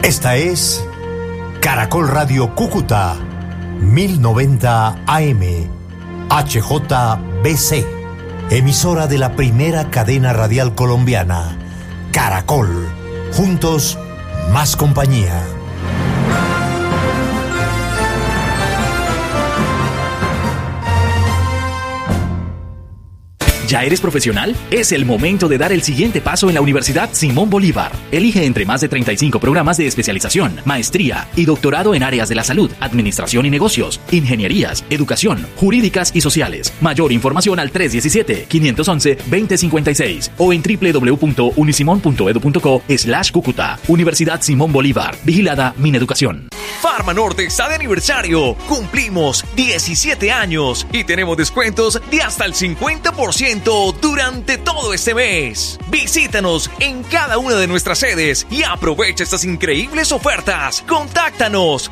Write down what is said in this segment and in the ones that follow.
Esta es Caracol Radio Cúcuta, 1090 AM, HJBC, emisora de la primera cadena radial colombiana, Caracol. Juntos, más compañía. ¿Ya eres profesional? Es el momento de dar el siguiente paso en la Universidad Simón Bolívar. Elige entre más de 35 programas de especialización, maestría y doctorado en áreas de la salud, administración y negocios, ingenierías, educación, jurídicas y sociales. Mayor información al 317-511-2056 o en www.unisimon.edu.co/Cúcuta. Universidad Simón Bolívar. Vigilada Mineducación. Farma Norte está de aniversario. Cumplimos 17 años y tenemos descuentos de hasta el 50% durante todo este mes. Visítanos en cada una de nuestras sedes y aprovecha estas increíbles ofertas. Contáctanos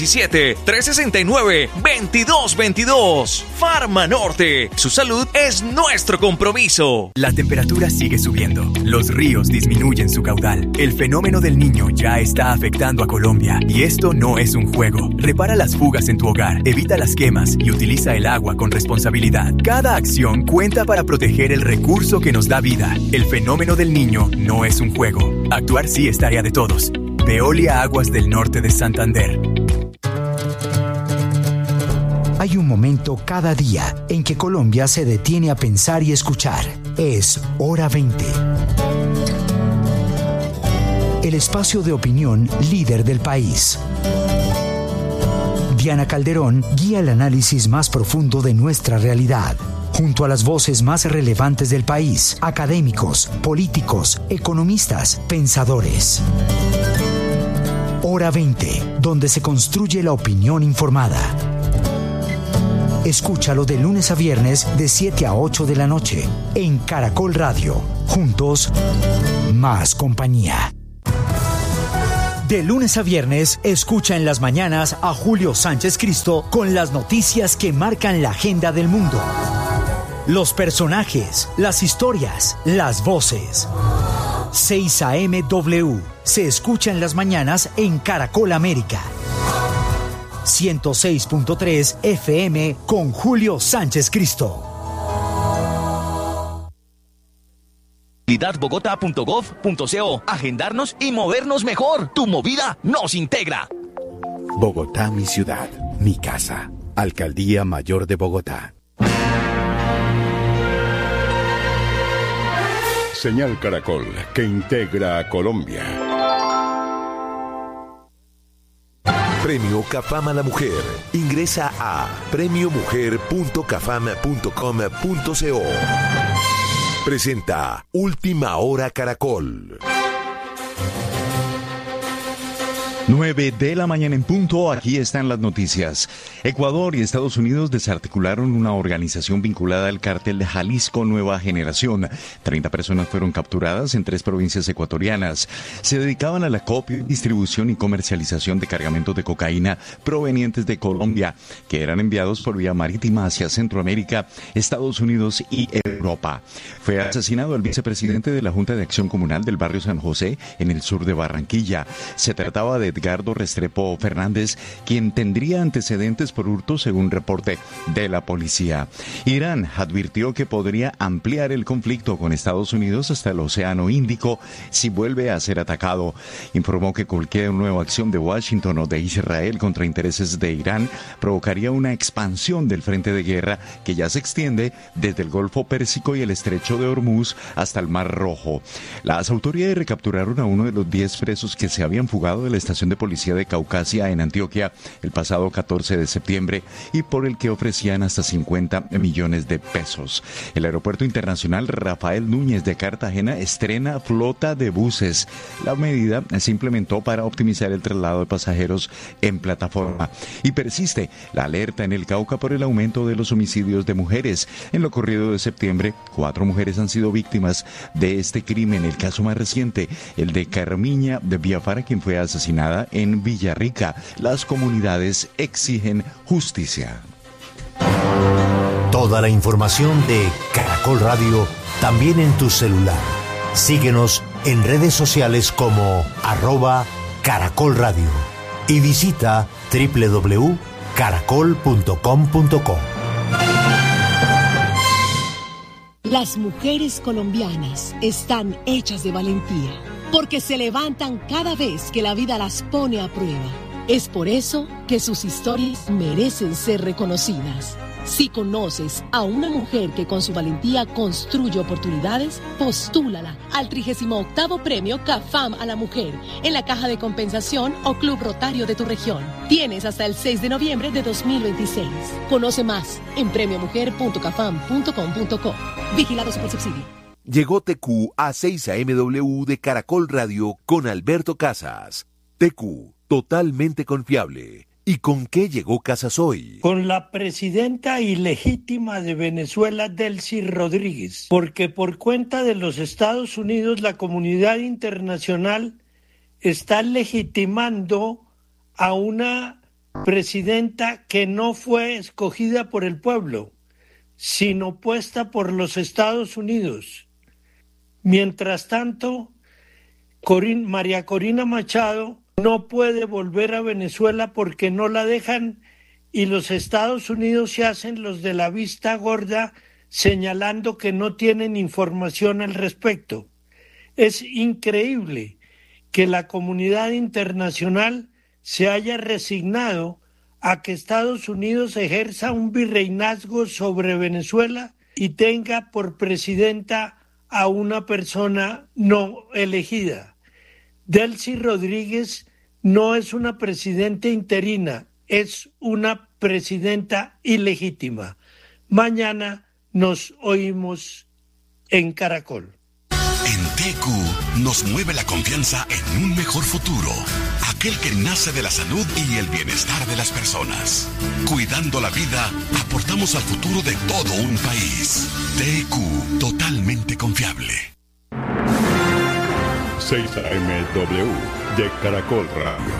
317-369-2222. Farma Norte. Su salud es nuestro compromiso. La temperatura sigue subiendo. Los ríos disminuyen su caudal. El fenómeno del Niño ya está afectando a Colombia. Y esto no es un juego. Repara las fugas en tu hogar, evita las quemas y utiliza el agua con responsabilidad. Cada acción cuenta para proteger el recurso que nos da vida. El fenómeno del Niño no es un juego. Actuar sí es tarea de todos. Veolia Aguas del Norte de Santander. Hay un momento cada día en que Colombia se detiene a pensar y escuchar. Es Hora 20. El espacio de opinión líder del país. Diana Calderón guía el análisis más profundo de nuestra realidad, junto a las voces más relevantes del país, académicos, políticos, economistas, pensadores. Hora 20, donde se construye la opinión informada. Escúchalo de lunes a viernes de 7 a 8 de la noche en Caracol Radio. Juntos, más compañía. De lunes a viernes, escucha en las mañanas a Julio Sánchez Cristo con las noticias que marcan la agenda del mundo. Los personajes, las historias, las voces. 6 a.m. W. Se escucha en las mañanas en Caracol América. 106.3 FM con Julio Sánchez Cristo. Bogotá.gov.co. Agendarnos y movernos mejor. Tu movida nos integra. Bogotá, mi ciudad, mi casa. Alcaldía Mayor de Bogotá. Señal Caracol, que integra a Colombia. Premio Cafam a la Mujer. Ingresa a premiomujer.cafam.com.co. Presenta Última Hora Caracol. 9 de la mañana en punto, aquí están las noticias. Ecuador y Estados Unidos desarticularon una organización vinculada al cártel de Jalisco Nueva Generación. 30 personas fueron capturadas en 3 provincias ecuatorianas. Se dedicaban a la copia, distribución y comercialización de cargamentos de cocaína provenientes de Colombia, que eran enviados por vía marítima hacia Centroamérica, Estados Unidos y Europa. Fue asesinado el vicepresidente de la Junta de Acción Comunal del barrio San José, en el sur de Barranquilla. Se trataba de Edgardo Restrepo Fernández, quien tendría antecedentes por hurto según reporte de la policía. Irán advirtió que podría ampliar el conflicto con Estados Unidos hasta el Océano Índico si vuelve a ser atacado. Informó que cualquier nueva acción de Washington o de Israel contra intereses de Irán provocaría una expansión del frente de guerra que ya se extiende desde el Golfo Pérsico y el Estrecho de Hormuz hasta el Mar Rojo. Las autoridades recapturaron a uno de los 10 presos que se habían fugado de la estación de policía de Caucasia en Antioquia el pasado 14 de septiembre y por el que ofrecían hasta 50 millones de pesos. El Aeropuerto Internacional Rafael Núñez de Cartagena estrena flota de buses. La medida se implementó para optimizar el traslado de pasajeros en plataforma. Y persiste la alerta en el Cauca por el aumento de los homicidios de mujeres. En lo corrido de septiembre, 4 mujeres han sido víctimas de este crimen. El caso más reciente, el de Carmiña de Biafara, quien fue asesinada en Villarrica. Las comunidades exigen justicia. Toda la información de Caracol Radio también en tu celular. Síguenos en redes sociales como Caracol Radio y visita www.caracol.com.co. Las mujeres colombianas están hechas de valentía, porque se levantan cada vez que la vida las pone a prueba. Es por eso que sus historias merecen ser reconocidas. Si conoces a una mujer que con su valentía construye oportunidades, postúlala al 38º Premio CAFAM a la Mujer en la Caja de Compensación o Club Rotario de tu región. Tienes hasta el 6 de noviembre de 2026. Conoce más en premiomujer.cafam.com.co. Vigilado Supersubsidio. Llegó TQ a 6 AMW de Caracol Radio con Alberto Casas. TQ, totalmente confiable. ¿Y con qué llegó Casas hoy? Con la presidenta ilegítima de Venezuela, Delcy Rodríguez, porque por cuenta de los Estados Unidos la comunidad internacional está legitimando a una presidenta que no fue escogida por el pueblo, sino puesta por los Estados Unidos. Mientras tanto, María Corina Machado no puede volver a Venezuela porque no la dejan y los Estados Unidos se hacen los de la vista gorda señalando que no tienen información al respecto. Es increíble que la comunidad internacional se haya resignado a que Estados Unidos ejerza un virreinazgo sobre Venezuela y tenga por presidenta a una persona no elegida. Delcy Rodríguez no es una presidenta interina, es una presidenta ilegítima. Mañana nos oímos en Caracol. En TQ nos mueve la confianza en un mejor futuro, aquel que nace de la salud y el bienestar de las personas. Cuidando la vida, aportamos al futuro de todo un país. TQ, totalmente confiable. 6 AMW de Caracol Radio.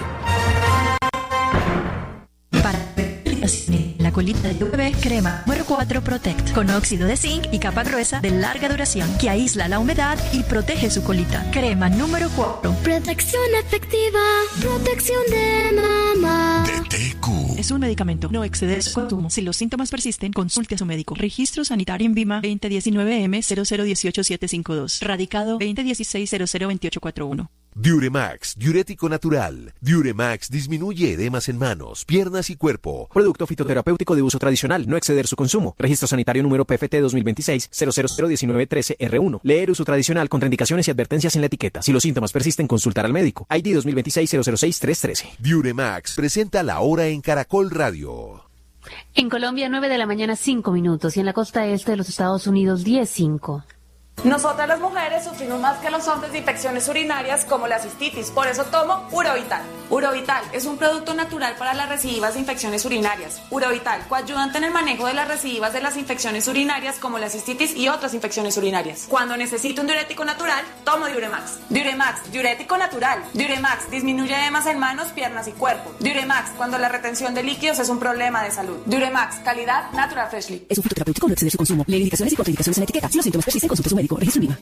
La colita de tu bebé, crema número 4 Protect, con óxido de zinc y capa gruesa de larga duración que aísla la humedad y protege su colita. Crema número 4. Protección efectiva, protección de mamá. De TQ. Es un medicamento, no exceder su consumo. Si los síntomas persisten, consulte a su médico. Registro sanitario en VIMA 2019M0018752. Radicado 2016-002841. Diuremax, diurético natural. Diuremax disminuye edemas en manos, piernas y cuerpo. Producto fitoterapéutico de uso tradicional, no exceder su consumo. Registro sanitario número PFT 2026-0001913R1. Leer uso tradicional, contraindicaciones y advertencias en la etiqueta. Si los síntomas persisten, consultar al médico. ID 2026-006313. Diuremax presenta la hora en Caracol Radio. En Colombia, 9 de la mañana, 5 minutos. Y en la costa este de los Estados Unidos, 10:05. Nosotras las mujeres sufrimos más que los hombres de infecciones urinarias como la cistitis, por eso tomo Urovital. Urovital es un producto natural para las recidivas de infecciones urinarias. Urovital, coayudante en el manejo de las recidivas de las infecciones urinarias como la cistitis y otras infecciones urinarias. Cuando necesito un diurético natural, tomo Diuremax. Diuremax, diurético natural. Diuremax disminuye edemas en manos, piernas y cuerpo. Diuremax, cuando la retención de líquidos es un problema de salud. Diuremax, calidad Natural Freshly. Es un fitoterapéutico, no exceder su consumo. Lee indicaciones y contraindicaciones en la etiqueta. Si los síntomas persisten, consulte a su médico. Registro VIMA.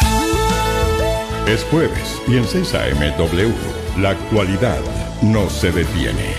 Es jueves y en 6 AMW, la actualidad no se detiene.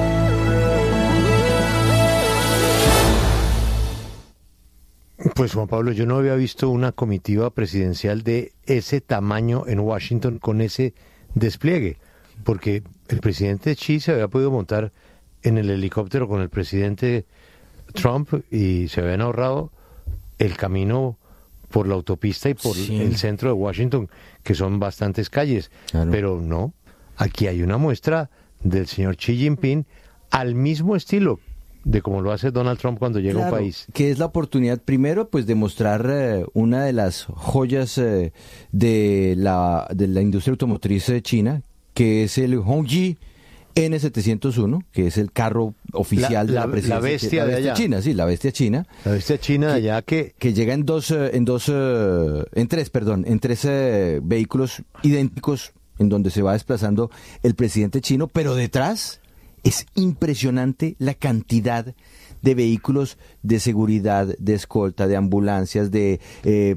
Pues Juan Pablo, yo no había visto una comitiva presidencial de ese tamaño en Washington con ese despliegue, porque el presidente Xi se había podido montar en el helicóptero con el presidente Trump y se habían ahorrado el camino por la autopista y por el centro de Washington, que son bastantes calles. Claro. Pero no, aquí hay una muestra del señor Xi Jinping al mismo estilo de como lo hace Donald Trump cuando llega a un país. Que es la oportunidad primero pues de mostrar una de las joyas de la industria automotriz china, que es el Hongji N701, que es el carro oficial de la presidencia. La bestia de allá. China, sí, la bestia china. La bestia china de allá que llega en tres vehículos idénticos en donde se va desplazando el presidente chino, pero detrás es impresionante la cantidad de vehículos de seguridad, de escolta, de ambulancias, de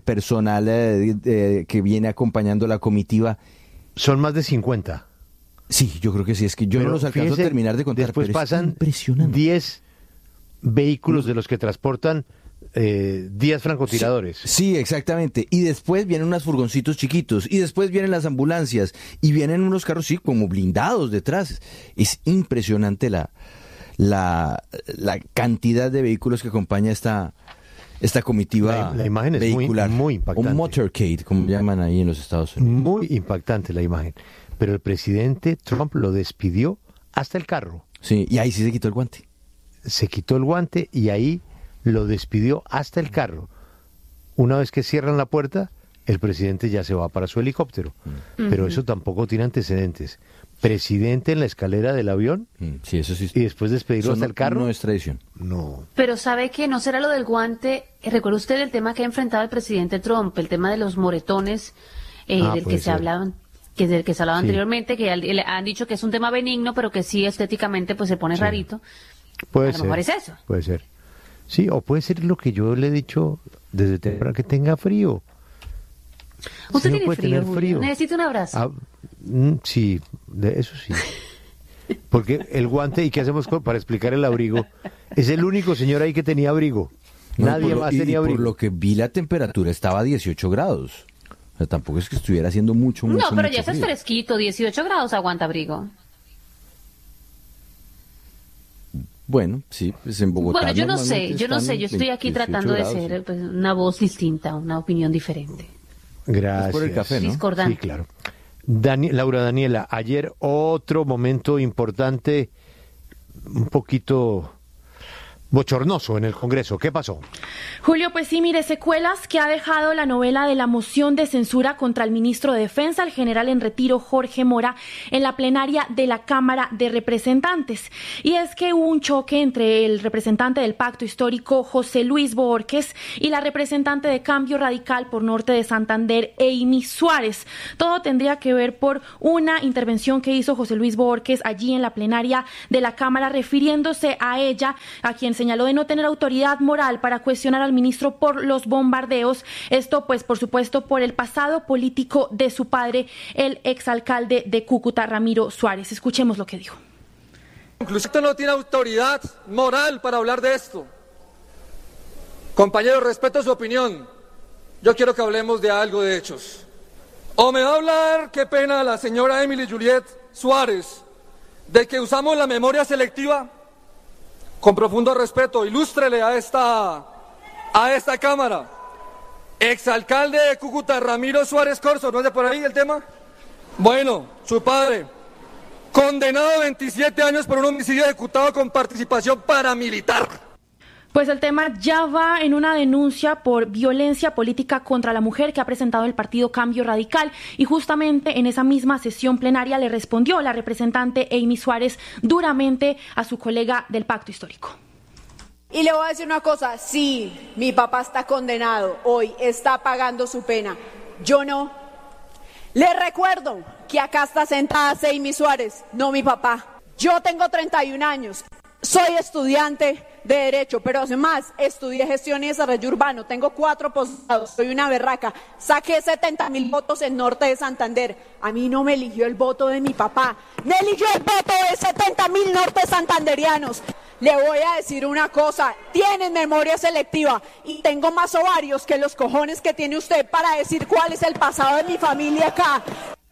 personal que viene acompañando la comitiva. Son más de 50. Sí, yo creo que sí, es que yo no los alcanzo a terminar de contar. Después pero pasan 10 vehículos de los que transportan 10 francotiradores. Sí, exactamente. Y después vienen unos furgoncitos chiquitos, y después vienen las ambulancias, y vienen unos carros, sí, como blindados detrás. Es impresionante la cantidad de vehículos que acompaña esta comitiva. La imagen es vehicular, muy impactante. Un motorcade, como llaman ahí en los Estados Unidos. Muy impactante la imagen. Pero el presidente Trump lo despidió hasta el carro. Sí, y ahí sí se quitó el guante. Se quitó el guante y ahí lo despidió hasta el carro. Una vez que cierran la puerta, el presidente ya se va para su helicóptero. Pero eso tampoco tiene antecedentes. Presidente en la escalera del avión, sí, eso sí. Y después despedirlo hasta el carro. No es tradición. No. Pero ¿sabe que no será lo del guante? ¿Recuerda usted el tema que ha enfrentado el presidente Trump? El tema de los moretones del que se hablaban. Que del que se hablaba anteriormente, que le han dicho que es un tema benigno, pero que sí estéticamente pues se pone rarito. Puede a lo mejor es eso. Puede ser. Sí, o puede ser lo que yo le he dicho desde temprano, que tenga frío. ¿Usted tiene frío? ¿Necesita un abrazo? Sí, eso sí. Porque el guante, ¿y qué hacemos para explicar el abrigo? Es el único señor ahí que tenía abrigo. Nadie más tenía abrigo. Por lo que vi, la temperatura estaba a 18 grados. O sea, tampoco es que estuviera haciendo mucho No, pero mucho ya frío. es fresquito, 18 grados aguanta abrigo. Bueno, sí, pues en Bogotá. Bueno, yo no sé, yo estoy aquí tratando de ser pues, una voz distinta, una opinión diferente. Gracias. Es por el café, ¿no? Discordante. Sí, claro. Laura Daniela, ayer otro momento importante, un poquito bochornoso en el Congreso. ¿Qué pasó? Julio, pues sí, mire, secuelas que ha dejado la novela de la moción de censura contra el ministro de Defensa, el general en retiro Jorge Mora, en la plenaria de la Cámara de Representantes. Y es que hubo un choque entre el representante del Pacto Histórico, José Luis Borges, y la representante de Cambio Radical por Norte de Santander, Amy Suárez. Todo tendría que ver por una intervención que hizo José Luis Borges allí en la plenaria de la Cámara, refiriéndose a ella, a quien señaló de no tener autoridad moral para cuestionar al ministro por los bombardeos. Esto, pues, por supuesto, por el pasado político de su padre, el exalcalde de Cúcuta, Ramiro Suárez. Escuchemos lo que dijo. Incluso usted no tiene autoridad moral para hablar de esto. Compañero, respeto su opinión. Yo quiero que hablemos de algo de hechos. O me va a hablar, qué pena, la señora Emily Juliet Suárez, de que usamos la memoria selectiva. Con profundo respeto, ilústrele a esta Cámara. Exalcalde de Cúcuta, Ramiro Suárez Corzo, ¿no es de por ahí el tema? Bueno, su padre, condenado a 27 años por un homicidio ejecutado con participación paramilitar. Pues el tema ya va en una denuncia por violencia política contra la mujer que ha presentado el partido Cambio Radical, y justamente en esa misma sesión plenaria le respondió la representante Amy Suárez duramente a su colega del Pacto Histórico. Y le voy a decir una cosa, sí, mi papá está condenado hoy, está pagando su pena, yo no. Le recuerdo que acá está sentada Amy Suárez, no mi papá. Yo tengo 31 años, soy estudiante de Derecho, pero además estudié Gestión y Desarrollo Urbano, tengo 4 posgrados, soy una berraca, saqué 70.000 votos en Norte de Santander. A mí no me eligió el voto de mi papá, me eligió el voto de 70.000 norte santanderianos. Le voy a decir una cosa, tienen memoria selectiva y tengo más ovarios que los cojones que tiene usted para decir cuál es el pasado de mi familia acá.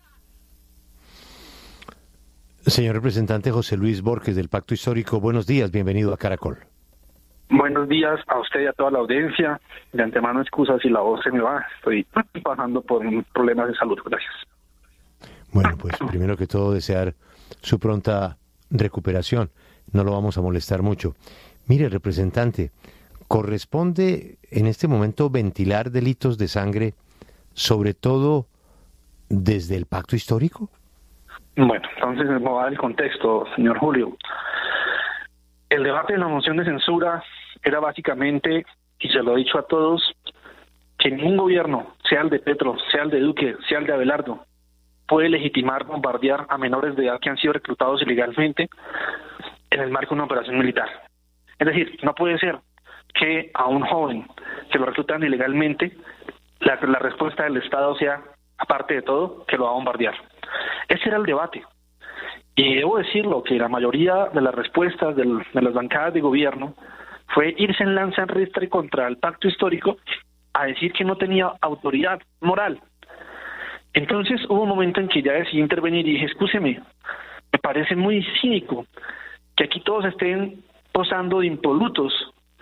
Señor representante José Luis Borges del Pacto Histórico, buenos días, bienvenido a Caracol. Buenos días a usted y a toda la audiencia. De antemano, excusas si la voz se me va. Estoy pasando por problemas de salud. Gracias. Bueno, pues primero que todo desear su pronta recuperación. No lo vamos a molestar mucho. Mire, representante, ¿corresponde en este momento ventilar delitos de sangre, sobre todo desde el Pacto Histórico? Bueno, entonces me voy a dar el contexto, señor Julio. El debate de la moción de censura era básicamente, y se lo he dicho a todos, que ningún gobierno, sea el de Petro, sea el de Duque, sea el de Abelardo, puede legitimar bombardear a menores de edad que han sido reclutados ilegalmente en el marco de una operación militar. Es decir, no puede ser que a un joven que lo reclutan ilegalmente, la respuesta del Estado sea, aparte de todo, que lo va a bombardear. Ese era el debate. Y debo decirlo que la mayoría de las respuestas de las bancadas de gobierno fue irse en lanza en ristre contra el pacto histórico a decir que no tenía autoridad moral. Entonces hubo un momento en que ya decidí intervenir y dije, escúcheme, me parece muy cínico que aquí todos estén posando de impolutos,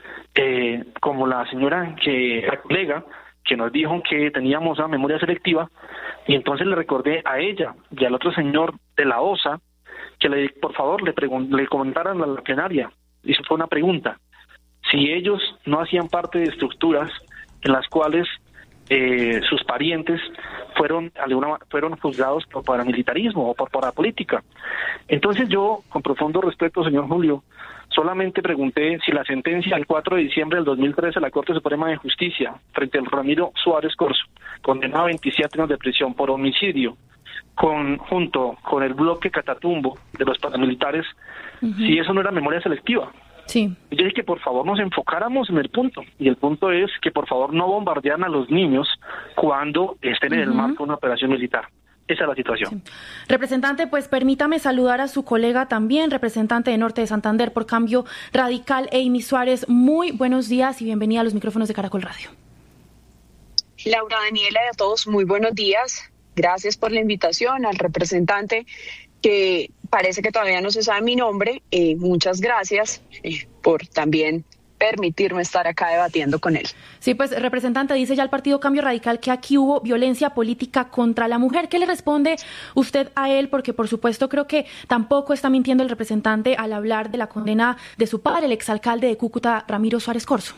como la señora, la colega, que nos dijo que teníamos una memoria selectiva, y entonces le recordé a ella y al otro señor de la OSA que por favor le comentaran a la plenaria, y eso fue una pregunta, si ellos no hacían parte de estructuras en las cuales sus parientes fueron juzgados por paramilitarismo o por parapolítica. Entonces yo, con profundo respeto, señor Julio, solamente pregunté si la sentencia del 4 de diciembre del 2013 de la Corte Suprema de Justicia frente al Ramiro Suárez Corzo, condenado a 27 años de prisión por homicidio, junto con el bloque Catatumbo de los paramilitares, si eso no era memoria selectiva. Sí. Yo dije que por favor nos enfocáramos en el punto, y el punto es que por favor no bombardean a los niños cuando estén en el marco de una operación militar. Esa es la situación. Sí. Representante, pues permítame saludar a su colega también, representante de Norte de Santander por Cambio Radical, Amy Suárez. Muy buenos días y bienvenida a los micrófonos de Caracol Radio. Laura, Daniela y a todos, muy buenos días. Gracias por la invitación al representante, que parece que todavía no se sabe mi nombre. Muchas gracias por también permitirme estar acá debatiendo con él. Sí, pues representante, dice ya el Partido Cambio Radical que aquí hubo violencia política contra la mujer. ¿Qué le responde usted a él? Porque por supuesto creo que tampoco está mintiendo el representante al hablar de la condena de su padre, el exalcalde de Cúcuta, Ramiro Suárez Corzo.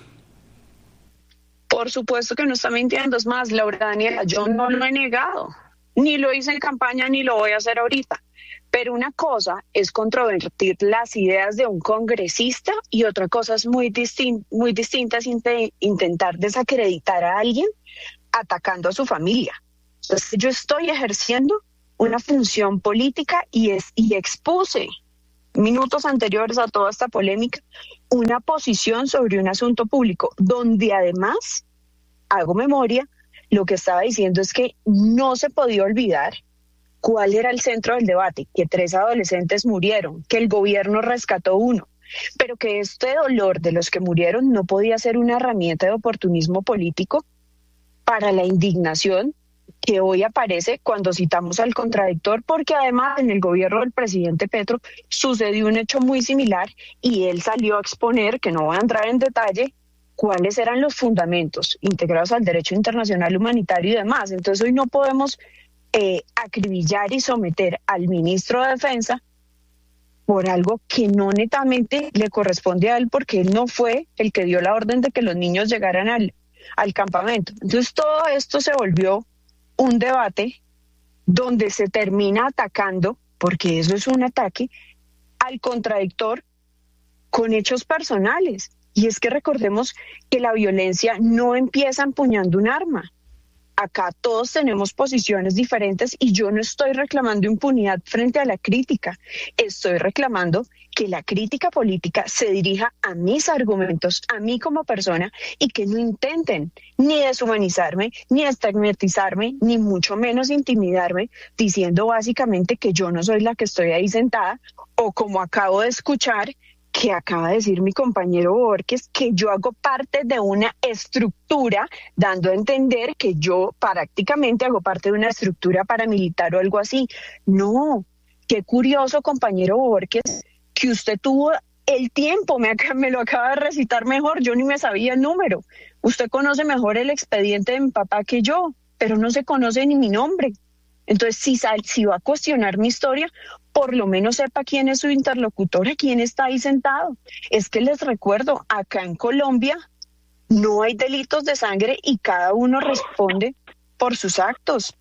Por supuesto que no está mintiendo. Es más, Laura, Daniela, yo no lo he negado. Ni lo hice en campaña ni lo voy a hacer ahorita. Pero una cosa es controvertir las ideas de un congresista y otra cosa es muy distinta es intentar desacreditar a alguien atacando a su familia. Entonces, yo estoy ejerciendo una función política y expuse minutos anteriores a toda esta polémica una posición sobre un asunto público donde además hago memoria. Lo que estaba diciendo es que no se podía olvidar cuál era el centro del debate, que 3 adolescentes murieron, que el gobierno rescató 1, pero que este dolor de los que murieron no podía ser una herramienta de oportunismo político para la indignación que hoy aparece cuando citamos al contradictor, porque además en el gobierno del presidente Petro sucedió un hecho muy similar y él salió a exponer, que no voy a entrar en detalle, cuáles eran los fundamentos integrados al derecho internacional humanitario y demás. Entonces hoy no podemos acribillar y someter al ministro de Defensa por algo que no netamente le corresponde a él, porque él no fue el que dio la orden de que los niños llegaran al campamento. Entonces todo esto se volvió un debate donde se termina atacando, porque eso es un ataque, al contradictor con hechos personales. Y es que recordemos que la violencia no empieza empuñando un arma. Acá todos tenemos posiciones diferentes y yo no estoy reclamando impunidad frente a la crítica. Estoy reclamando que la crítica política se dirija a mis argumentos, a mí como persona, y que no intenten ni deshumanizarme, ni estigmatizarme, ni mucho menos intimidarme, diciendo básicamente que yo no soy la que estoy ahí sentada, o como acabo de escuchar, que acaba de decir mi compañero Borges, que yo hago parte de una estructura, dando a entender que yo prácticamente hago parte de una estructura paramilitar o algo así. No, qué curioso, compañero Borges, que usted tuvo el tiempo, me lo acaba de recitar mejor, yo ni me sabía el número. Usted conoce mejor el expediente de mi papá que yo, pero no se conoce ni mi nombre. Entonces, si va a cuestionar mi historia, por lo menos sepa quién es su interlocutora, quién está ahí sentado. Es que les recuerdo, acá en Colombia no hay delitos de sangre y cada uno responde por sus actos.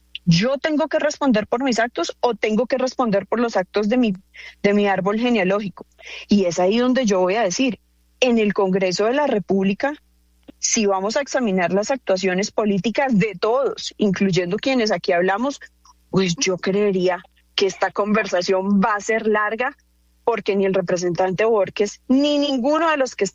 Yo tengo que responder por mis actos o tengo que responder por los actos de mi árbol genealógico. Y es ahí donde yo voy a decir, en el Congreso de la República, si vamos a examinar las actuaciones políticas de todos, incluyendo quienes aquí hablamos, pues yo creería que esta conversación va a ser larga, porque ni el representante Borges, ni ninguno de los que está ya sentado también del pacto, puede ser exento de una crítica.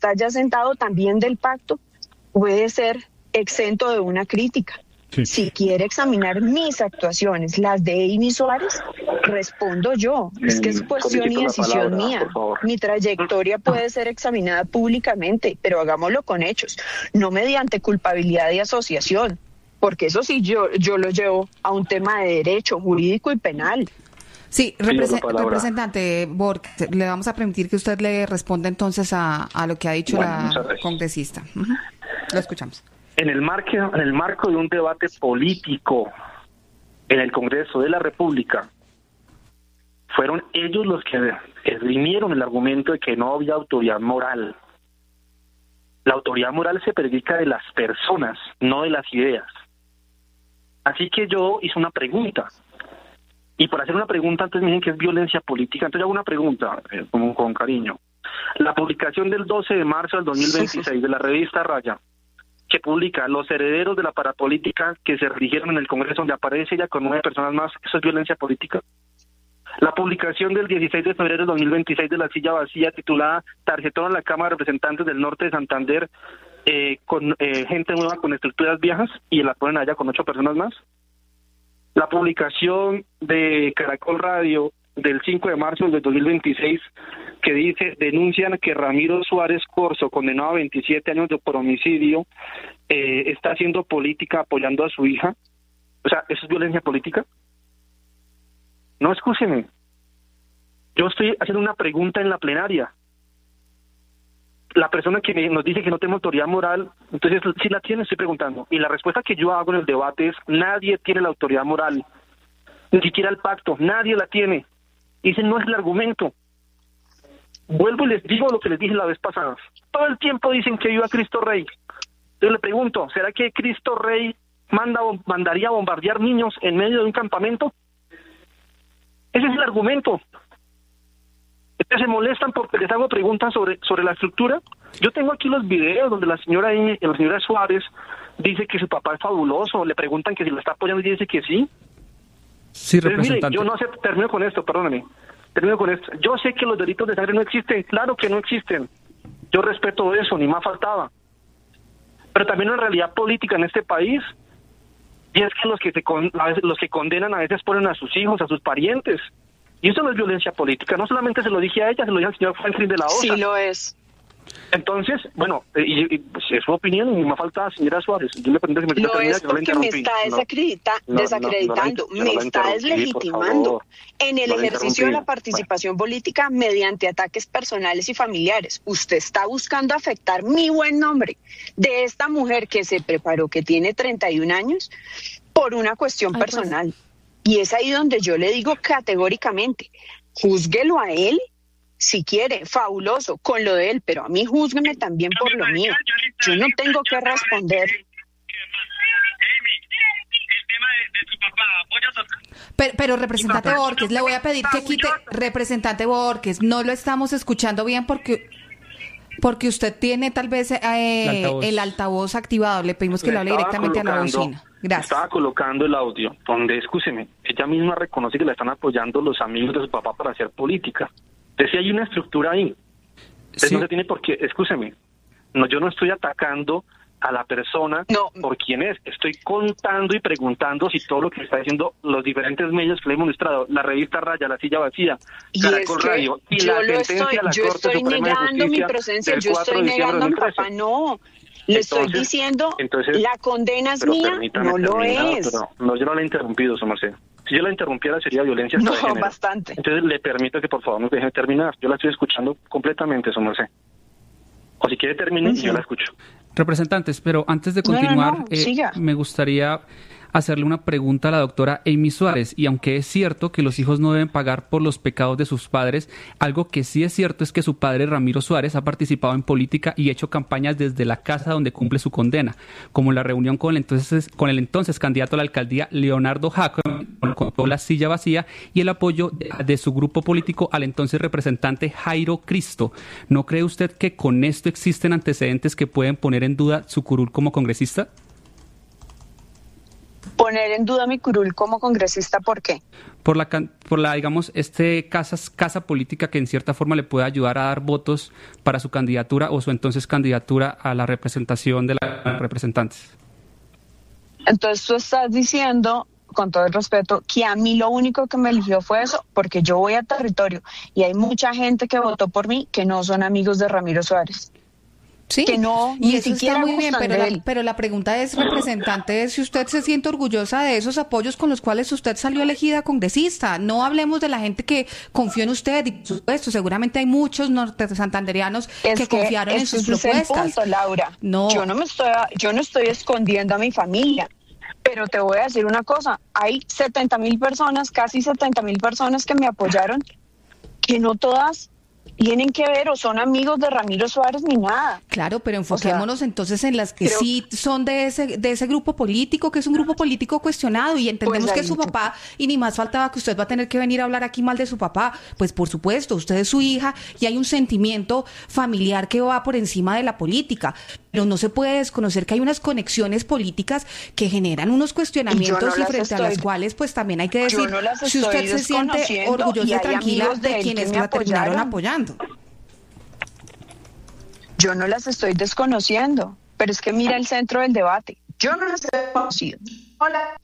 Sí. Si quiere examinar mis actuaciones, las de Amy Suárez, respondo yo. Es que es cuestión y decisión mía. Mi trayectoria puede ser examinada públicamente, pero hagámoslo con hechos, no mediante culpabilidad y asociación, porque eso sí yo lo llevo a un tema de derecho jurídico y penal. Sí, representante Borges, le vamos a permitir que usted le responda entonces a lo que ha dicho la congresista. Lo escuchamos. En el marco de un debate político en el Congreso de la República, fueron ellos los que esgrimieron el argumento de que no había autoridad moral. La autoridad moral se predica de las personas, no de las ideas. Así que yo hice una pregunta. Y por hacer una pregunta, antes me dicen que es violencia política. Entonces yo hago una pregunta, con cariño. La publicación del 12 de marzo del 2026 de la revista Raya, que publica los herederos de la parapolítica que se religieron en el Congreso, donde aparece ella con 9 personas más, ¿eso es violencia política? La publicación del 16 de febrero del 2026 de La Silla Vacía, titulada Tarjetón a la Cámara de Representantes del Norte de Santander, con gente nueva con estructuras viejas, y la ponen allá con 8 personas más. La publicación de Caracol Radio del 5 de marzo del 2026, que dice, denuncian que Ramiro Suárez Corzo, condenado a 27 años por homicidio, está haciendo política apoyando a su hija. O sea, ¿eso es violencia política? No, escúcheme. Yo estoy haciendo una pregunta en la plenaria. La persona que nos dice que no tenemos autoridad moral, entonces sí la tiene, estoy preguntando. Y la respuesta que yo hago en el debate es, nadie tiene la autoridad moral. Ni siquiera el pacto, nadie la tiene. Y ese no es el argumento. Vuelvo y les digo lo que les dije la vez pasada. Todo el tiempo dicen que viva Cristo Rey. Yo le pregunto, ¿será que Cristo Rey mandaría a bombardear niños en medio de un campamento? Ese es el argumento. Se molestan porque les hago preguntas sobre la estructura. Yo tengo aquí los videos donde la señora Suárez dice que su papá es fabuloso. Le preguntan que si lo está apoyando y dice que sí. Sí, pero representante. Mire, yo no sé, termino con esto. Yo sé que los delitos de sangre no existen. Claro que no existen. Yo respeto eso, ni más faltaba. Pero también hay una realidad política en este país. Y es que los que condenan a veces ponen a sus hijos, a sus parientes. Y eso no es violencia política. No solamente se lo dije a ella, se lo dije al señor Franklin de la Osa. Sí lo es. Entonces, bueno, y es su opinión, y me falta, señora Suárez. Yo le pregunto si me lo es porque me está desacreditando, me está deslegitimando en el ejercicio de la participación política mediante ataques personales y familiares. Usted está buscando afectar mi buen nombre de esta mujer que se preparó, que tiene 31 años, por una cuestión personal. Y es ahí donde yo le digo categóricamente, júzguelo a él si quiere, fabuloso, con lo de él, pero a mí júzgueme también por lo mío. Yo no tengo que responder. Pero representante Borges, le voy a pedir que quite, representante Borges, no lo estamos escuchando bien porque usted tiene tal vez el altavoz activado. Le pedimos que lo hable directamente a la bocina. Gracias. Estaba colocando el audio donde, escúcheme, ella misma reconoce que la están apoyando los amigos de su papá para hacer política. Entonces hay una estructura ahí. Entonces no se tiene por qué, escúcheme, no, yo no estoy atacando a la persona por quién es. Estoy contando y preguntando si todo lo que está diciendo los diferentes medios que le hemos mostrado, la revista Raya, La Silla Vacía, Caracol Radio, y la sentencia de la Corte Suprema de Justicia. Yo estoy negando mi presencia, yo estoy negando a mi papá, no. Le estoy diciendo, la condena es mía, no lo es. No, yo no la he interrumpido, su merced. Si yo la interrumpiera sería violencia de género. Bastante. Entonces le permito que por favor nos deje terminar. Yo la estoy escuchando completamente, su merced. O si quiere terminar, yo la escucho. Representantes, pero antes de continuar, me gustaría hacerle una pregunta a la doctora Amy Suárez. Y aunque es cierto que los hijos no deben pagar por los pecados de sus padres, algo que sí es cierto es que su padre, Ramiro Suárez, ha participado en política y hecho campañas desde la casa donde cumple su condena, como la reunión con el entonces candidato a la alcaldía, Leonardo Jacob, con La Silla Vacía, y el apoyo de su grupo político al entonces representante Jairo Cristo. ¿No cree usted que con esto existen antecedentes que pueden poner en duda su curul como congresista? Poner en duda mi curul como congresista, ¿por qué? Por la digamos, casa política que en cierta forma le puede ayudar a dar votos para su candidatura o su entonces candidatura a la representación de los representantes. Entonces tú estás diciendo, con todo el respeto, que a mí lo único que me eligió fue eso, porque yo voy a territorio y hay mucha gente que votó por mí que no son amigos de Ramiro Suárez. Sí, que no, y eso está muy bien, pero la pregunta es, representante, si usted se siente orgullosa de esos apoyos con los cuales usted salió elegida congresista. No hablemos de la gente que confió en usted, y por supuesto, seguramente hay muchos santandereanos que confiaron en sus propuestas. Es el punto, Laura. No. Yo no estoy escondiendo a mi familia, pero te voy a decir una cosa, hay 70,000 personas, casi 70,000 personas que me apoyaron, que no todas tienen que ver o son amigos de Ramiro Suárez ni nada. Claro, pero enfoquémonos entonces en las que sí son de ese grupo político, que es un grupo político cuestionado, y entendemos que es su papá, y ni más faltaba que usted va a tener que venir a hablar aquí mal de su papá. Pues por supuesto, usted es su hija y hay un sentimiento familiar que va por encima de la política, pero no se puede desconocer que hay unas conexiones políticas que generan unos cuestionamientos y frente a las cuales pues también hay que decir, si usted se siente orgullosa y tranquila de quienes la terminaron apoyando. Yo no las estoy desconociendo, pero es que mira el centro del debate. Yo no las he desconocido. Hola.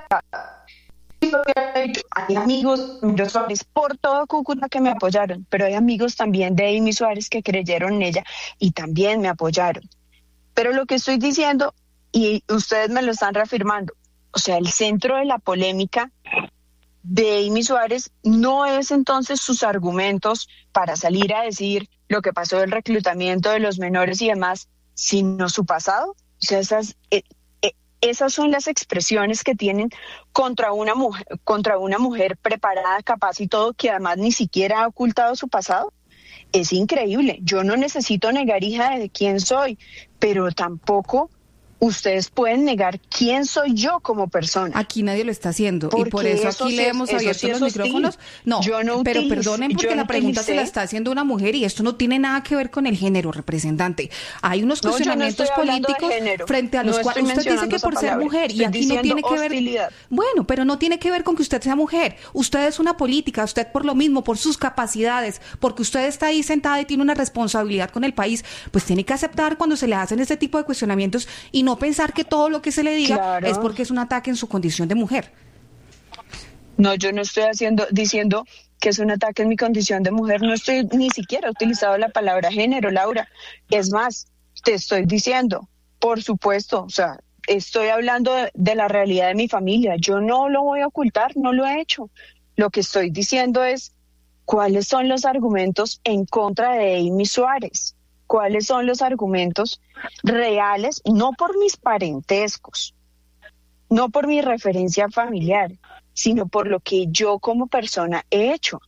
Hay amigos de Suárez por todo Cúcuta que me apoyaron, pero hay amigos también de Amy Suárez que creyeron en ella y también me apoyaron. Pero lo que estoy diciendo, y ustedes me lo están reafirmando, o sea, el centro de la polémica de Amy Suárez no es entonces sus argumentos para salir a decir lo que pasó del reclutamiento de los menores y demás, sino su pasado. O sea, esas son las expresiones que tienen contra una mujer preparada, capaz y todo, que además ni siquiera ha ocultado su pasado. Es increíble. Yo no necesito negar, hija, de quién soy, pero tampoco ustedes pueden negar quién soy yo como persona. Aquí nadie lo está haciendo. Porque y por eso aquí le hemos abierto los micrófonos. No, pero perdonen porque la pregunta se la está haciendo una mujer y esto no tiene nada que ver con el género, representante. Hay unos cuestionamientos políticos frente a los cuales usted dice que por ser mujer, y aquí no tiene que ver. Bueno, pero no tiene que ver con que usted sea mujer. Usted es una política, usted por lo mismo, por sus capacidades, porque usted está ahí sentada y tiene una responsabilidad con el país, pues tiene que aceptar cuando se le hacen este tipo de cuestionamientos y no pensar que todo lo que se le diga es porque es un ataque en su condición de mujer. No, yo no estoy diciendo que es un ataque en mi condición de mujer, no estoy ni siquiera utilizado la palabra género, Laura. Es más, te estoy diciendo, por supuesto, o sea, estoy hablando de la realidad de mi familia. Yo no lo voy a ocultar, no lo he hecho. Lo que estoy diciendo es cuáles son los argumentos en contra de Amy Suárez. ¿Cuáles son los argumentos reales? No por mis parentescos, no por mi referencia familiar, sino por lo que yo como persona he hecho.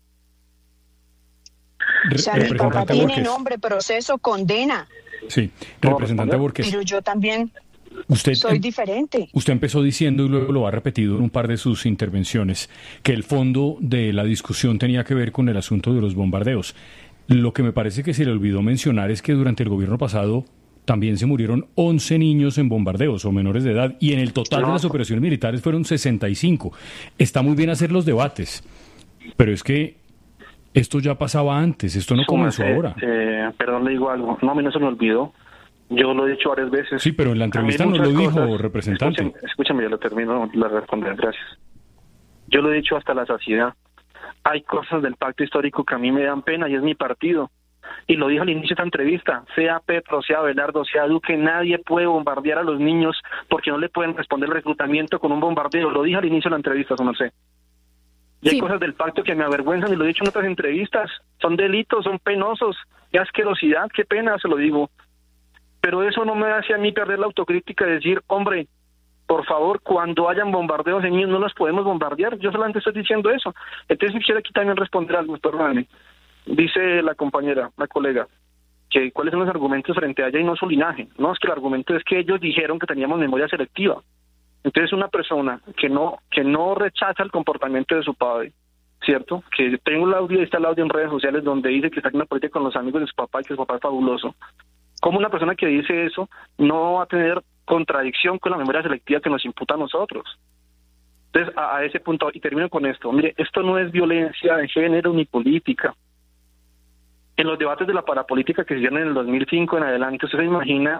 O sea, mi papá tiene nombre, proceso, condena. Sí, representante Borges. Pero yo también soy diferente. Usted empezó diciendo, y luego lo ha repetido en un par de sus intervenciones, que el fondo de la discusión tenía que ver con el asunto de los bombardeos. Lo que me parece que se le olvidó mencionar es que durante el gobierno pasado también se murieron 11 niños en bombardeos o menores de edad, y en el total de las operaciones militares fueron 65. Está muy bien hacer los debates, pero es que esto ya pasaba antes, esto no comenzó ahora. Perdón, le digo algo, no, a mí no se me olvidó. Yo lo he dicho varias veces. Sí, pero en la entrevista no lo dijo, representante. Escúchame, ya lo termino, la responder, gracias. Yo lo he dicho hasta la saciedad. Hay cosas del pacto histórico que a mí me dan pena y es mi partido. Y lo dije al inicio de esta entrevista, sea Petro, sea Abelardo, sea Duque, nadie puede bombardear a los niños porque no le pueden responder el reclutamiento con un bombardeo. Lo dije al inicio de la entrevista, no sé. Y hay cosas del pacto que me avergüenzan y lo he dicho en otras entrevistas. Son delitos, son penosos. Qué asquerosidad, qué pena, se lo digo. Pero eso no me hace a mí perder la autocrítica de decir, hombre, por favor, cuando hayan bombardeos de niños no los podemos bombardear. Yo solamente estoy diciendo eso. Entonces quisiera aquí también responder algo, perdóname. Dice la compañera, la colega, que cuáles son los argumentos frente a ella y no su linaje. No, es que el argumento es que ellos dijeron que teníamos memoria selectiva. Entonces una persona que no rechaza el comportamiento de su padre, ¿cierto? Que tengo el audio, está el audio en redes sociales donde dice que está en una política con los amigos de su papá y que su papá es fabuloso. ¿Cómo una persona que dice eso no va a tener contradicción con la memoria selectiva que nos imputa a nosotros? Entonces, a ese punto, y termino con esto, mire, esto no es violencia de género ni política. En los debates de la parapolítica que se dieron en el 2005 en adelante, usted se imagina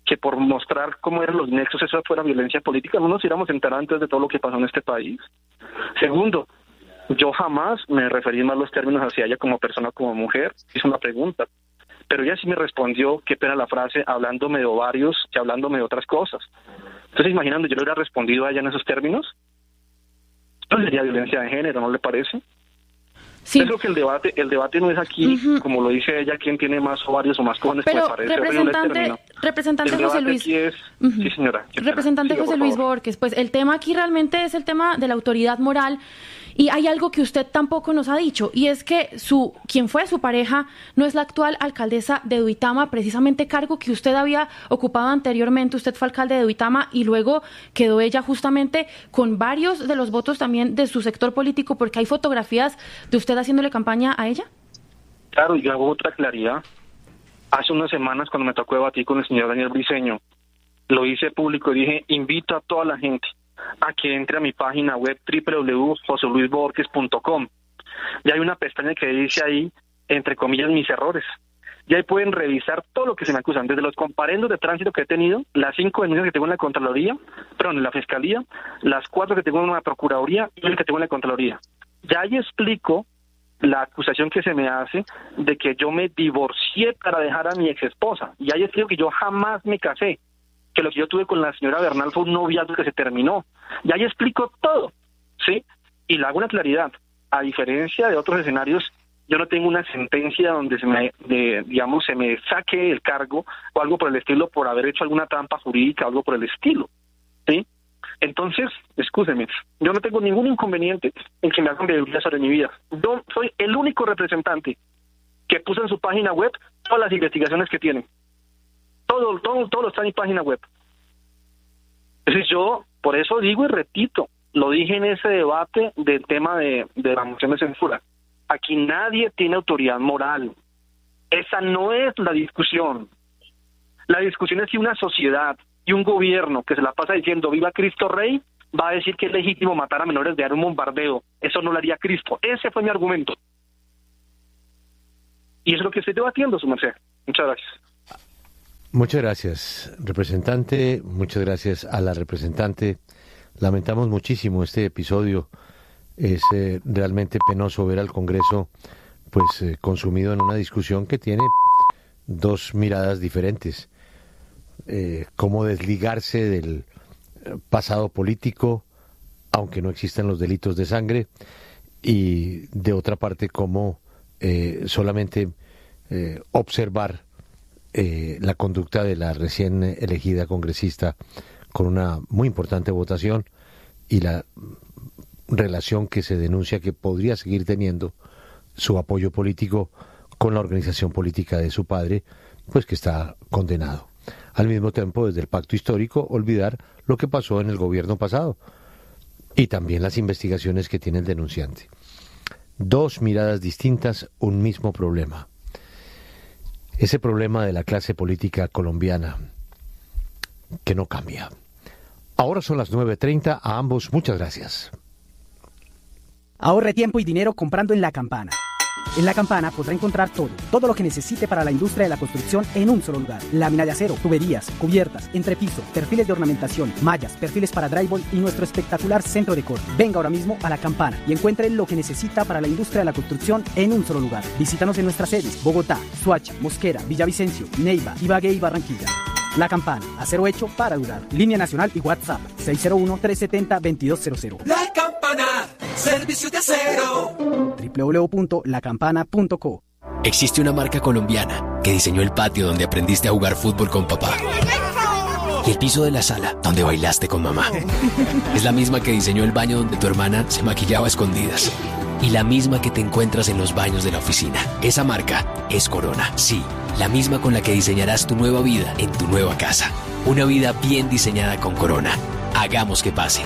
que por mostrar cómo eran los nexos eso fuera violencia política, no nos íbamos a enterar antes de todo lo que pasó en este país. Segundo, yo jamás me referí en malos términos hacia ella como persona, como mujer, hice una pregunta, pero ella sí me respondió, qué pena la frase, hablándome de ovarios y hablándome de otras cosas. Entonces, imaginando, yo le hubiera respondido a ella en esos términos, eso sería violencia de género, ¿no le parece? Sí. Creo que el debate no es aquí, como lo dice ella, quién tiene más ovarios o más cojones, pero me parece horrible el término. Representante José Luis. Sí, señora. Representante José Luis Borges, pues el tema aquí realmente es el tema de la autoridad moral. Y hay algo que usted tampoco nos ha dicho, y es que quien fue su pareja no es la actual alcaldesa de Duitama, precisamente cargo que usted había ocupado anteriormente. Usted fue alcalde de Duitama y luego quedó ella justamente con varios de los votos también de su sector político, porque hay fotografías de usted haciéndole campaña a ella. Claro, yo hago otra claridad. Hace unas semanas, cuando me tocó debatir con el señor Daniel Briceño, lo hice público y dije, invito a toda la gente a que entre a mi página web www.joseluisborges.com. Y hay una pestaña que dice ahí, entre comillas, mis errores. Y ahí pueden revisar todo lo que se me acusan, desde los comparendos de tránsito que he tenido, las 5 denuncias que tengo en la Contraloría, en la Fiscalía, las 4 que tengo en la Procuraduría y el que tengo en la Contraloría. Ya ahí explico la acusación que se me hace de que yo me divorcié para dejar a mi ex esposa. Y ahí explico que yo jamás me casé, que lo que yo tuve con la señora Bernal fue un noviazgo que se terminó. Y ahí explico todo, ¿sí? Y le hago una claridad. A diferencia de otros escenarios, yo no tengo una sentencia donde se me saque el cargo o algo por el estilo por haber hecho alguna trampa jurídica o algo por el estilo, ¿sí? Entonces, excúseme, yo no tengo ningún inconveniente en que me hagan auditoría sobre mi vida. Yo soy el único representante que puso en su página web todas las investigaciones que tienen. Todo está en mi página web. Entonces yo, por eso digo y repito, lo dije en ese debate del tema de la moción de censura. Aquí nadie tiene autoridad moral. Esa no es la discusión. La discusión es si una sociedad y un gobierno que se la pasa diciendo viva Cristo Rey va a decir que es legítimo matar a menores de un bombardeo. Eso no lo haría Cristo. Ese fue mi argumento. Y eso es lo que estoy debatiendo, su merced. Muchas gracias. Muchas gracias, representante. Muchas gracias a la representante. Lamentamos muchísimo este episodio. Es realmente penoso ver al Congreso consumido en una discusión que tiene dos miradas diferentes. Cómo desligarse del pasado político, aunque no existan los delitos de sangre, y de otra parte cómo solamente observar la conducta de la recién elegida congresista con una muy importante votación y la relación que se denuncia que podría seguir teniendo su apoyo político con la organización política de su padre, pues que está condenado. Al mismo tiempo, desde el pacto histórico, olvidar lo que pasó en el gobierno pasado y también las investigaciones que tiene el denunciante. Dos miradas distintas, un mismo problema. Ese problema de la clase política colombiana que no cambia. Ahora son las 9:30, a ambos muchas gracias. Ahorre tiempo y dinero comprando en La Campana. En La Campana podrá encontrar todo lo que necesite para la industria de la construcción en un solo lugar. Lámina de acero, tuberías, cubiertas, entrepiso, perfiles de ornamentación, mallas, perfiles para drywall y nuestro espectacular centro de corte. Venga ahora mismo a La Campana y encuentre lo que necesita para la industria de la construcción en un solo lugar. Visítanos en nuestras sedes: Bogotá, Soacha, Mosquera, Villavicencio, Neiva, Ibagué y Barranquilla. La Campana, acero hecho para durar. Línea nacional y WhatsApp 601-370-2200. La Campana, servicio de acero. www.lacampana.co. Existe una marca colombiana que diseñó el patio donde aprendiste a jugar fútbol con papá y el piso de la sala donde bailaste con mamá. Es la misma que diseñó el baño donde tu hermana se maquillaba a escondidas y la misma que te encuentras en los baños de la oficina. Esa marca es Corona, sí, la misma con la que diseñarás tu nueva vida en tu nueva casa. Una vida bien diseñada con Corona. Hagamos que pase.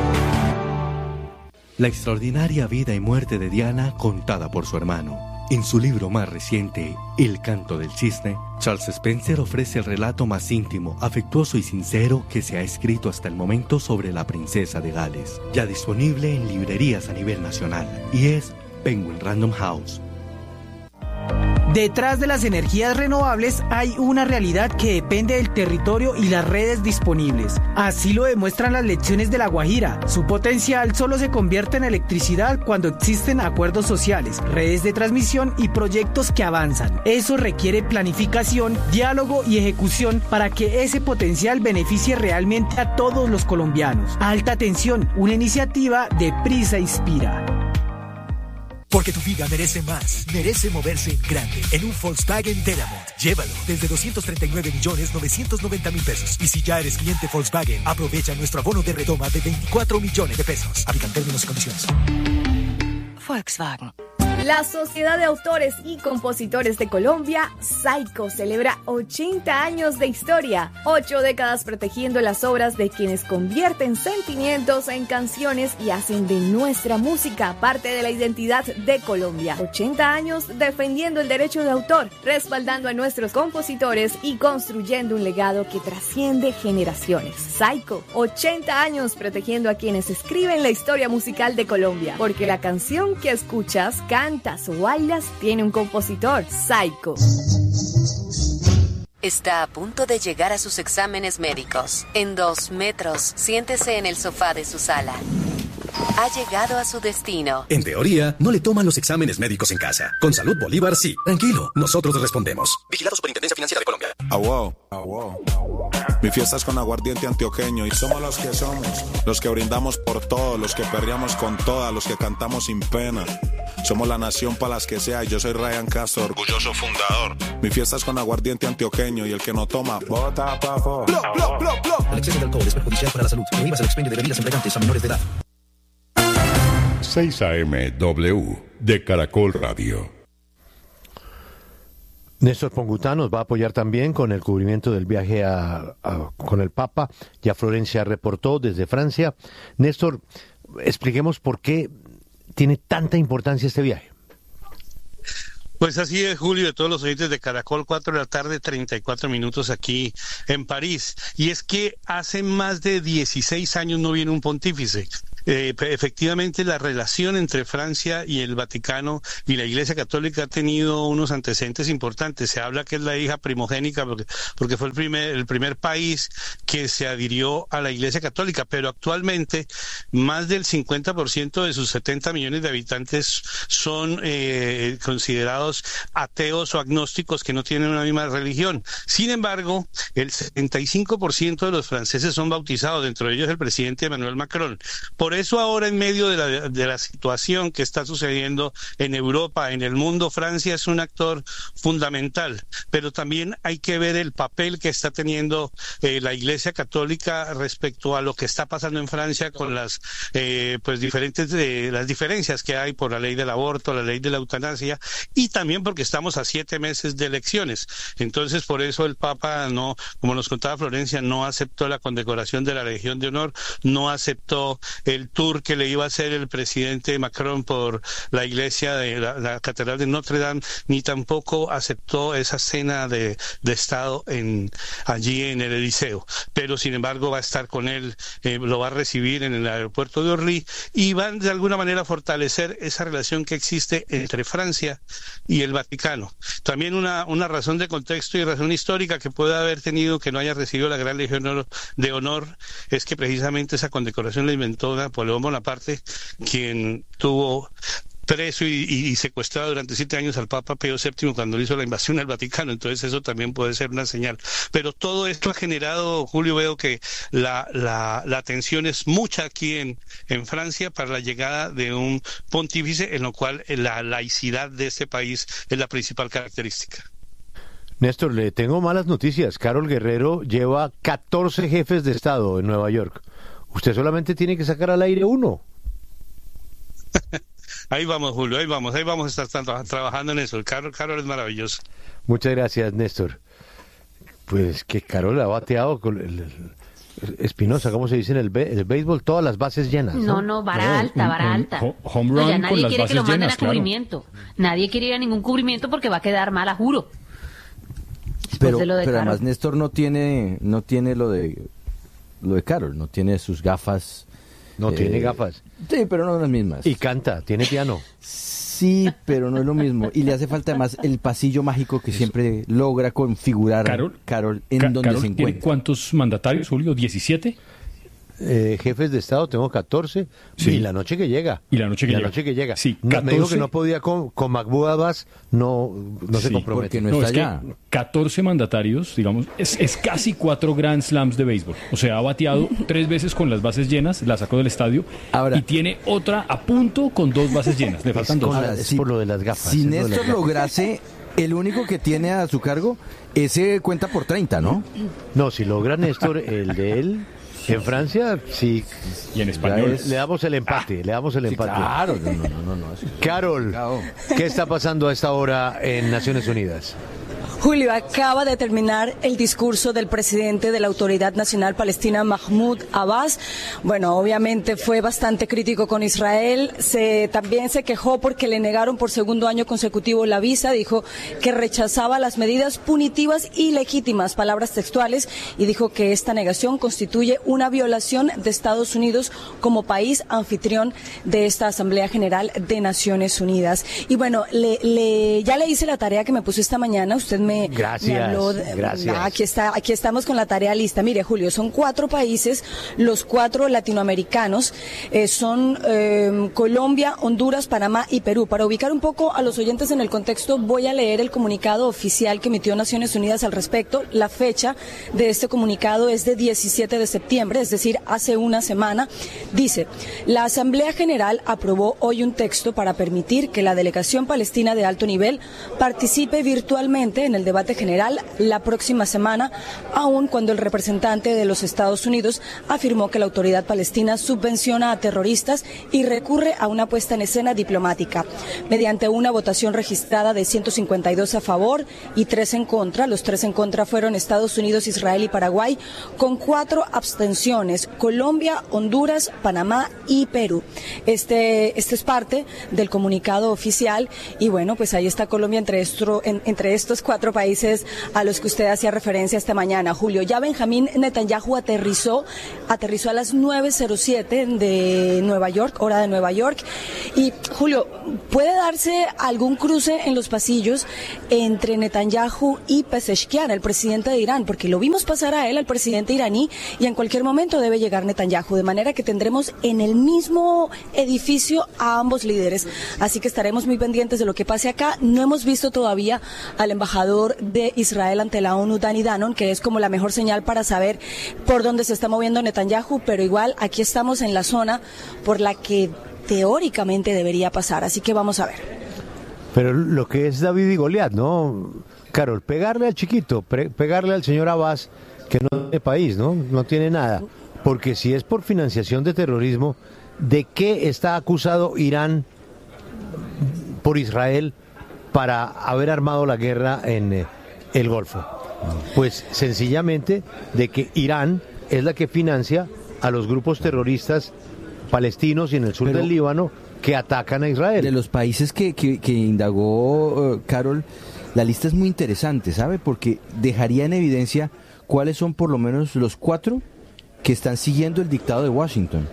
La extraordinaria vida y muerte de Diana contada por su hermano. En su libro más reciente, El canto del cisne, Charles Spencer ofrece el relato más íntimo, afectuoso y sincero que se ha escrito hasta el momento sobre la princesa de Gales. Ya disponible en librerías a nivel nacional y es Penguin Random House. Detrás de las energías renovables hay una realidad que depende del territorio y las redes disponibles. Así lo demuestran las lecciones de La Guajira. Su potencial solo se convierte en electricidad cuando existen acuerdos sociales, redes de transmisión y proyectos que avanzan. Eso requiere planificación, diálogo y ejecución para que ese potencial beneficie realmente a todos los colombianos. Alta tensión, una iniciativa de Prisa Inspira. Porque tu vida merece más, merece moverse en grande, en un Volkswagen Delamont. Llévalo desde 239.990.000 pesos. Y si ya eres cliente Volkswagen, aprovecha nuestro abono de retoma de 24 millones de pesos. Aplican términos y condiciones. Volkswagen. La Sociedad de Autores y Compositores de Colombia, SAICO, celebra 80 años de historia, 8 décadas protegiendo las obras de quienes convierten sentimientos en canciones y hacen de nuestra música parte de la identidad de Colombia. 80 años defendiendo el derecho de autor, respaldando a nuestros compositores y construyendo un legado que trasciende generaciones. SAICO, 80 años protegiendo a quienes escriben la historia musical de Colombia, porque la canción que escuchas, cantas o bailas tiene un compositor. SAICO. Está a punto de llegar a sus exámenes médicos. En 2 metros, siéntese en el sofá de su sala. Ha llegado a su destino. En teoría, no le toman los exámenes médicos en casa. Con Salud Bolívar, sí. Tranquilo, nosotros respondemos. Vigilado Superintendencia Financiera de Colombia. Mi fiesta es con aguardiente antioqueño y somos los que somos. Los que brindamos por todo, los que perreamos con todas, los que cantamos sin pena. Somos la nación para las que sea y yo soy Ryan Castro, orgulloso fundador. Mi fiesta es con aguardiente antioqueño y el que no toma, bota pa' for. El exceso de alcohol es perjudicial para la salud. Prohíbas el expendio de bebidas embriagantes a menores de edad. 6 AM/W de Caracol Radio. Néstor Pongutá nos va a apoyar también con el cubrimiento del viaje con el Papa. Ya Florencia reportó desde Francia. Néstor, expliquemos por qué tiene tanta importancia este viaje. Pues así es, Julio, de todos los oyentes de Caracol, 4 de la tarde, 34 minutos aquí en París. Y es que hace más de 16 años no viene un pontífice. Efectivamente, la relación entre Francia y el Vaticano y la Iglesia Católica ha tenido unos antecedentes importantes. Se habla que es la hija primogénica porque fue el primer país que se adhirió a la Iglesia Católica, pero actualmente más del 50% de sus 70 millones de habitantes son considerados ateos o agnósticos que no tienen una misma religión. Sin embargo, el 75% de los franceses son bautizados, dentro de ellos el presidente Emmanuel Macron. Por eso ahora, en medio de la situación que está sucediendo en Europa, en el mundo, Francia es un actor fundamental, pero también hay que ver el papel que está teniendo la Iglesia Católica respecto a lo que está pasando en Francia con las las diferencias que hay por la ley del aborto, la ley de la eutanasia, y también porque estamos a 7 meses de elecciones. Entonces, por eso el Papa no, como nos contaba Florencia, no aceptó la condecoración de la Legión de Honor, no aceptó el tour que le iba a hacer el presidente Macron por la iglesia de la Catedral de Notre Dame, ni tampoco aceptó esa cena de Estado allí en el Eliseo. Pero sin embargo va a estar con él, lo va a recibir en el aeropuerto de Orly y van de alguna manera a fortalecer esa relación que existe entre Francia y el Vaticano. También una razón de contexto y razón histórica que puede haber tenido que no haya recibido la Gran Legión de Honor es que precisamente esa condecoración la inventó Napoleón Bonaparte, quien tuvo preso y secuestrado durante 7 años al Papa Pío VII cuando hizo la invasión al Vaticano. Entonces eso también puede ser una señal. Pero todo esto ha generado, Julio, veo que la tensión es mucha aquí en Francia para la llegada de un pontífice, en lo cual la laicidad de este país es la principal característica. Néstor, le tengo malas noticias. Carol Guerrero lleva 14 jefes de Estado en Nueva York. Usted solamente tiene que sacar al aire uno. Ahí vamos, Julio, ahí vamos a estar trabajando en eso. Carol es maravilloso. Muchas gracias, Néstor. Pues que Carol ha bateado con Espinosa, ¿cómo se dice en el béisbol? Todas las bases llenas. No, vara alta. Home run ya nadie con las quiere que lo manden llenas, a cubrimiento. Nadie quiere ir a ningún cubrimiento porque va a quedar mal, a juro. Pero además Néstor no tiene lo de Carol, no tiene sus gafas. No tiene gafas. Sí, pero no las mismas. Y canta, tiene piano. Sí, Sí, pero no es lo mismo. Y le hace falta además el pasillo mágico que siempre logra configurar Carol en donde se encuentra. ¿Cuántos mandatarios, Julio? ¿17? Jefes de Estado tengo 14, sí. Y la noche que llega. Sí, 14, me dijo que no podía con Mahmoud Abbas, no se compromete. No está allá. 14 mandatarios, digamos, es casi 4 Grand Slams de béisbol. O sea, ha bateado 3 veces con las bases llenas, la sacó del estadio, y tiene otra a punto con 2 bases llenas. Le faltan 2. Es por lo de las gafas. Si Néstor lograse, el único que tiene a su cargo, ese cuenta por 30, ¿no? No, si logra Néstor, el de él... En Francia, sí. Y en español. Le damos el empate, Sí, claro, no. Carol, ¿qué está pasando a esta hora en Naciones Unidas? Julio, acaba de terminar el discurso del presidente de la Autoridad Nacional Palestina, Mahmoud Abbas. Bueno, obviamente fue bastante crítico con Israel. También se quejó porque le negaron por segundo año consecutivo la visa. Dijo que rechazaba las medidas punitivas y legítimas, palabras textuales, y dijo que esta negación constituye una violación de Estados Unidos como país anfitrión de esta Asamblea General de Naciones Unidas. Y bueno, ya le hice la tarea que me puso esta mañana. Usted me habló. Gracias. Aquí estamos con la tarea lista. Mire, Julio, son 4 países, los 4 latinoamericanos, son Colombia, Honduras, Panamá y Perú. Para ubicar un poco a los oyentes en el contexto, voy a leer el comunicado oficial que emitió Naciones Unidas al respecto. La fecha de este comunicado es de 17 de septiembre, es decir, hace una semana. Dice, la Asamblea General aprobó hoy un texto para permitir que la delegación palestina de alto nivel participe virtualmente en el debate general la próxima semana, aun cuando el representante de los Estados Unidos afirmó que la autoridad palestina subvenciona a terroristas y recurre a una puesta en escena diplomática. Mediante una votación registrada de 152 a favor y 3 en contra, los 3 en contra fueron Estados Unidos, Israel y Paraguay, con 4 abstenciones, Colombia, Honduras, Panamá y Perú. Este es parte del comunicado oficial y bueno, pues ahí está Colombia entre estos 4 países a los que usted hacía referencia esta mañana, Julio. Ya Benjamín Netanyahu aterrizó a las 9:07 de Nueva York, hora de Nueva York. Y Julio, ¿puede darse algún cruce en los pasillos entre Netanyahu y Pezeshkian, el presidente de Irán? Porque lo vimos pasar a él, al presidente iraní, y en cualquier momento debe llegar Netanyahu, de manera que tendremos en el mismo edificio a ambos líderes. Así que estaremos muy pendientes de lo que pase acá. No hemos visto todavía al embajador de Israel ante la ONU, Danny Danon, que es como la mejor señal para saber por dónde se está moviendo Netanyahu, pero igual aquí estamos en la zona por la que teóricamente debería pasar, así que vamos a ver. Pero lo que es David y Goliat, ¿no? Carol, pegarle al chiquito, pegarle al señor Abbas, que no tiene país, no tiene nada, porque si es por financiación de terrorismo, ¿de qué está acusado Irán por Israel para haber armado la guerra en el Golfo? Pues sencillamente de que Irán es la que financia a los grupos terroristas palestinos y en el sur del Líbano que atacan a Israel. De los países que indagó Carol, la lista es muy interesante, ¿sabe? Porque dejaría en evidencia cuáles son por lo menos los 4 que están siguiendo el dictado de Washington.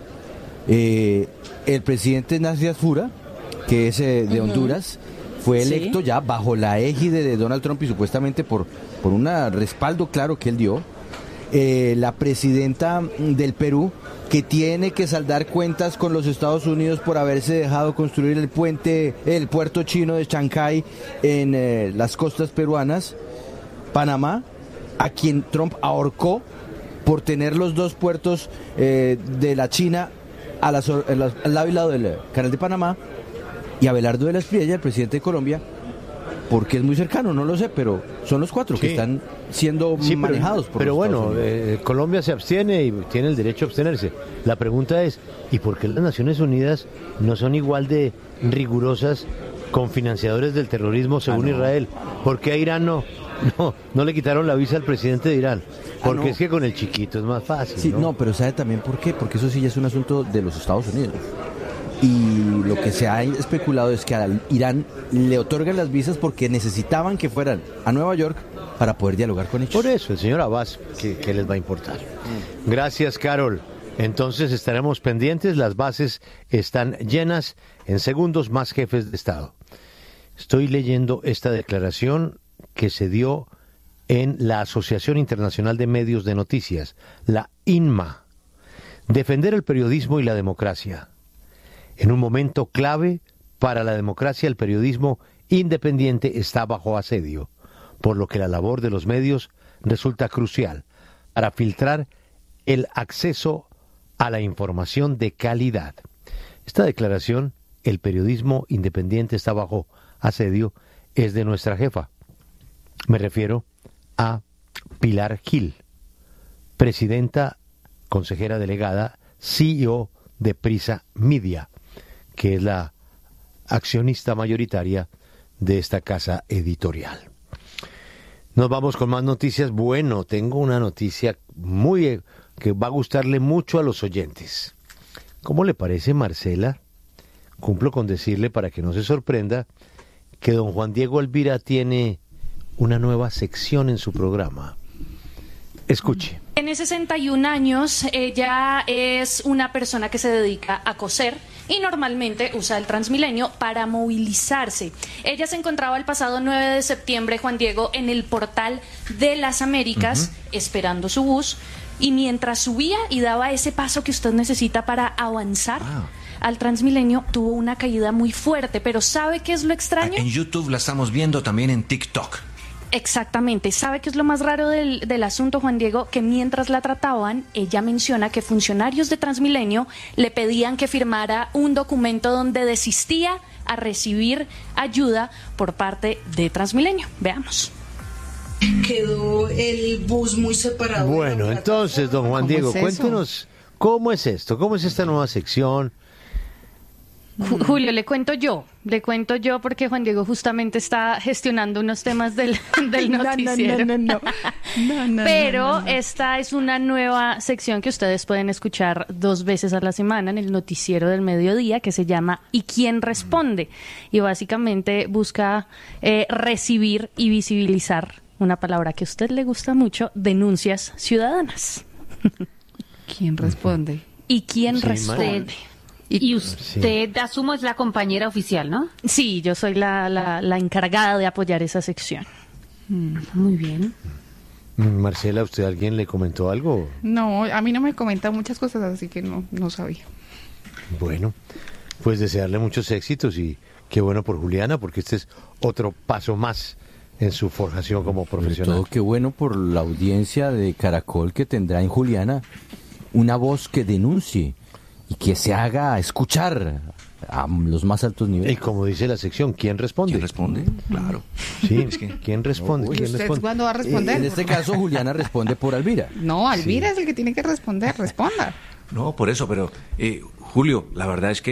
El presidente Nasser Fura, que es de Honduras, fue electo ya bajo la égide de Donald Trump y supuestamente por un respaldo claro que él dio. La presidenta del Perú, que tiene que saldar cuentas con los Estados Unidos por haberse dejado construir el puerto chino de Chancay en las costas peruanas. Panamá, a quien Trump ahorcó por tener los 2 puertos de la China al lado y lado del Canal de Panamá. Y Abelardo de la Espriella, el presidente de Colombia, porque es muy cercano, no lo sé, pero son los 4 que están siendo manejados por pero los bueno, Colombia se abstiene y tiene el derecho a abstenerse. La pregunta es, ¿y por qué las Naciones Unidas no son igual de rigurosas con financiadores del terrorismo según Israel? ¿Por qué a Irán no le quitaron la visa al presidente de Irán? Porque es que con el chiquito es más fácil. Sí, no, pero ¿sabe también por qué? Porque eso sí ya es un asunto de los Estados Unidos. Y lo que se ha especulado es que a Irán le otorgan las visas porque necesitaban que fueran a Nueva York para poder dialogar con ellos. Por eso, el señor Abbas, ¿qué les va a importar? Gracias, Carol. Entonces estaremos pendientes, las bases están llenas, en segundos más jefes de Estado. Estoy leyendo esta declaración que se dio en la Asociación Internacional de Medios de Noticias, la INMA. Defender el periodismo y la democracia. En un momento clave para la democracia, el periodismo independiente está bajo asedio, por lo que la labor de los medios resulta crucial para filtrar el acceso a la información de calidad. Esta declaración, el periodismo independiente está bajo asedio, es de nuestra jefa. Me refiero a Pilar Gil, presidenta, consejera delegada, CEO de Prisa Media, que es la accionista mayoritaria de esta casa editorial. Nos vamos con más noticias. Bueno, tengo una noticia que va a gustarle mucho a los oyentes. ¿Cómo le parece, Marcela? Cumplo con decirle, para que no se sorprenda, que don Juan Diego Alvira tiene una nueva sección en su programa. Escuche. Tiene 61 años, ella es una persona que se dedica a coser y normalmente usa el Transmilenio para movilizarse. Ella se encontraba el pasado 9 de septiembre, Juan Diego, en el Portal de las Américas, esperando su bus, y mientras subía y daba ese paso que usted necesita para avanzar al Transmilenio, tuvo una caída muy fuerte. Pero ¿sabe qué es lo extraño? En YouTube la estamos viendo, también en TikTok. Exactamente. ¿Sabe qué es lo más raro del asunto, Juan Diego? Que mientras la trataban, ella menciona que funcionarios de Transmilenio le pedían que firmara un documento donde desistía a recibir ayuda por parte de Transmilenio. Veamos. Quedó el bus muy separado. Bueno, entonces, don Juan Diego, cuéntenos, ¿cómo es esto? ¿Cómo es esta nueva sección? Julio, le cuento yo porque Juan Diego justamente está gestionando unos temas del noticiero. No. Pero esta es una nueva sección que ustedes pueden escuchar 2 veces a la semana en el noticiero del mediodía, que se llama ¿Y quién responde? Y básicamente busca recibir y visibilizar una palabra que a usted le gusta mucho, denuncias ciudadanas. ¿Quién responde? ¿Y quién responde? Y usted, asumo, es la compañera oficial, ¿no? Sí, yo soy la encargada de apoyar esa sección. Muy bien. Marcela, ¿usted alguien le comentó algo? No, a mí no me comentan muchas cosas, así que no sabía. Bueno, pues desearle muchos éxitos y qué bueno por Juliana, porque este es otro paso más en su forjación como profesional. Sobre todo qué bueno por la audiencia de Caracol, que tendrá en Juliana una voz que denuncie y que se haga escuchar a los más altos niveles. Y como dice la sección, ¿quién responde? ¿Quién responde? Claro. Sí, es que ¿quién responde? ¿Y ¿Quién usted responde? cuándo va a responder? En este caso, Juliana responde por Alvira. No, Alvira es el que tiene que responder, responda. No, por eso, pero Julio, la verdad es que